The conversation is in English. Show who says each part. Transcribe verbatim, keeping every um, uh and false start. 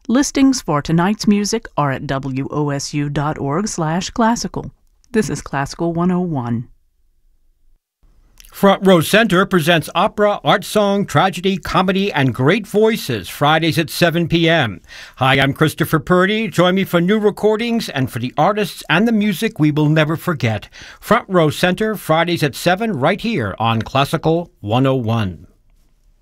Speaker 1: Listings for tonight's music are at W O S U dot org slash classical. This is Classical one oh one.
Speaker 2: Front Row Center presents opera, art song, tragedy, comedy, and great voices Fridays at seven p.m. Hi, I'm Christopher Purdy. Join me for new recordings and for the artists and the music we will never forget. Front Row Center, Fridays at seven, right here on Classical one oh one.